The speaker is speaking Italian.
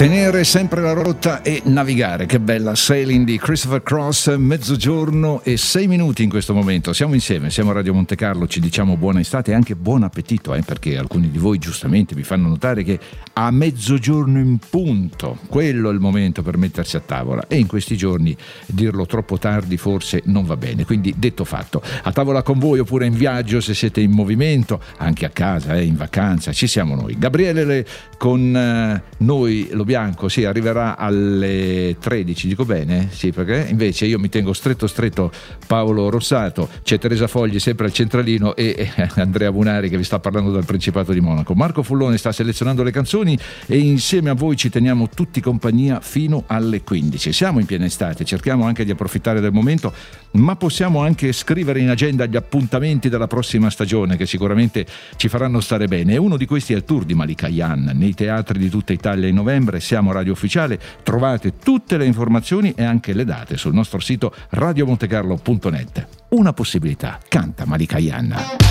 Tenere sempre la rotta e navigare, che bella Sailing di Christopher Cross, 12:06 in questo momento. Siamo insieme, siamo a Radio Monte Carlo, ci diciamo buona estate e anche buon appetito, perché alcuni di voi giustamente mi fanno notare che a mezzogiorno in punto, quello è il momento per mettersi a tavola, e in questi giorni dirlo troppo tardi forse non va bene, quindi detto fatto, a tavola con voi oppure in viaggio se siete in movimento, anche a casa, in vacanza, ci siamo noi. Gabriele con noi, lo bianco, sì, arriverà alle 13, dico bene? Sì, perché invece io mi tengo stretto Paolo Rossato, c'è Teresa Fogli sempre al centralino e Andrea Bunari che vi sta parlando dal Principato di Monaco. Marco Fullone sta selezionando le canzoni e insieme a voi ci teniamo tutti compagnia fino alle 15. Siamo in piena estate, cerchiamo anche di approfittare del momento, ma possiamo anche scrivere in agenda gli appuntamenti della prossima stagione che sicuramente ci faranno stare bene, e uno di questi è il tour di Malika Ayane nei teatri di tutta Italia in novembre. Siamo Radio Ufficiale, trovate tutte le informazioni e anche le date sul nostro sito radiomontecarlo.net. Una possibilità, canta Malika Ayane.